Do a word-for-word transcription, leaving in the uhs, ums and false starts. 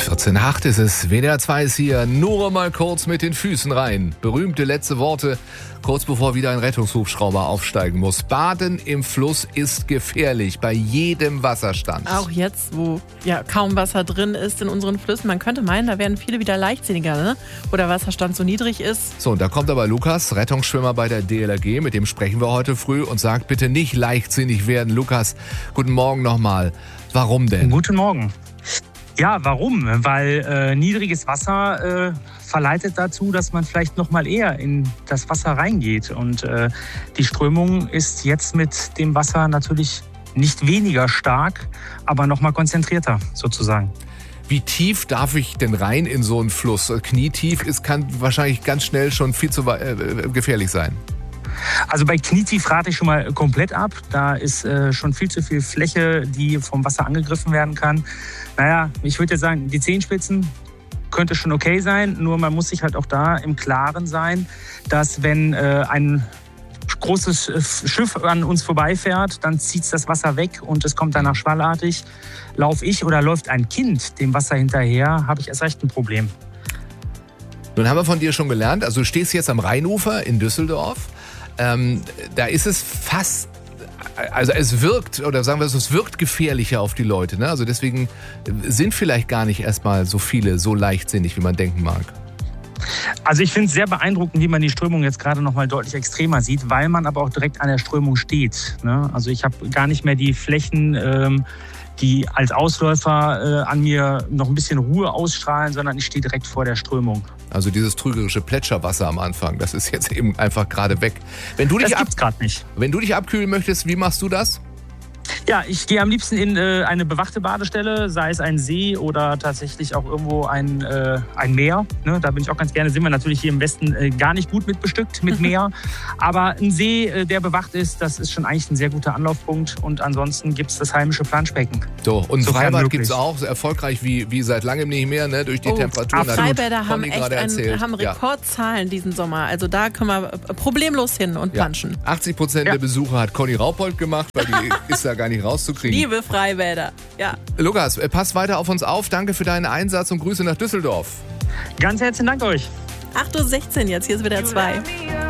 vierzehn Uhr acht ist es. W D R zwei ist hier. Nur mal kurz mit den Füßen rein. Berühmte letzte Worte, kurz bevor wieder ein Rettungshubschrauber aufsteigen muss. Baden im Fluss ist gefährlich bei jedem Wasserstand. Auch jetzt, wo ja kaum Wasser drin ist in unseren Flüssen. Man könnte meinen, da werden viele wieder leichtsinniger, ne? Wo der Wasserstand so niedrig ist. So, und da kommt aber Lukas, Rettungsschwimmer bei der D L R G. Mit dem sprechen wir heute früh und sagt, bitte nicht leichtsinnig werden. Lukas, guten Morgen nochmal. Warum denn? Guten Morgen. Ja, warum? Weil äh, niedriges Wasser äh, verleitet dazu, dass man vielleicht noch mal eher in das Wasser reingeht. Und äh, die Strömung ist jetzt mit dem Wasser natürlich nicht weniger stark, aber noch mal konzentrierter sozusagen. Wie tief darf ich denn rein in so einen Fluss? Knietief ist, kann wahrscheinlich ganz schnell schon viel zu äh, gefährlich sein. Also bei Knietief rate ich schon mal komplett ab. Da ist äh, schon viel zu viel Fläche, die vom Wasser angegriffen werden kann. Naja, ich würde jetzt sagen, die Zehenspitzen könnte schon okay sein. Nur man muss sich halt auch da im Klaren sein, dass wenn äh, ein großes Schiff an uns vorbeifährt, dann zieht das Wasser weg und es kommt danach schwallartig. Lauf ich oder läuft ein Kind dem Wasser hinterher, habe ich erst recht ein Problem. Nun haben wir von dir schon gelernt, also du stehst jetzt am Rheinufer in Düsseldorf. Ähm, da ist es fast, also es wirkt, oder sagen wir so, es wirkt gefährlicher auf die Leute. Ne? Also deswegen sind vielleicht gar nicht erstmal so viele so leichtsinnig, wie man denken mag. Also ich finde es sehr beeindruckend, wie man die Strömung jetzt gerade noch mal deutlich extremer sieht, weil man aber auch direkt an der Strömung steht. Ne? Also ich habe gar nicht mehr die Flächen, ähm, die als Ausläufer äh, an mir noch ein bisschen Ruhe ausstrahlen, sondern ich stehe direkt vor der Strömung. Also dieses trügerische Plätscherwasser am Anfang, das ist jetzt eben einfach gerade weg. Wenn du dich das gibt's gerade nicht. Wenn du dich abkühlen möchtest, wie machst du das? Ja, ich gehe am liebsten in äh, eine bewachte Badestelle, sei es ein See oder tatsächlich auch irgendwo ein, äh, ein Meer. Ne, da bin ich auch ganz gerne. Sind wir natürlich hier im Westen äh, gar nicht gut mit bestückt, mit Meer. Aber ein See, äh, der bewacht ist, das ist schon eigentlich ein sehr guter Anlaufpunkt. Und ansonsten gibt es das heimische Planschbecken. So, und Sofern Freibad möglich. gibt es auch, so erfolgreich wie, wie seit langem nicht mehr, ne, durch die Oh, Temperaturen. Freibäder haben Conny echt gerade ein, erzählt. haben Ja. Rekordzahlen diesen Sommer. Also da können wir problemlos hin und Ja. planschen. achtzig Prozent Ja. der Besucher hat Conny Raupold gemacht, weil die ist da gar nicht rauszukriegen. Liebe Freibäder, ja. Lukas, pass weiter auf uns auf. Danke für deinen Einsatz und Grüße nach Düsseldorf. Ganz herzlichen Dank euch. acht Uhr sechzehn jetzt, hier ist wieder zwei.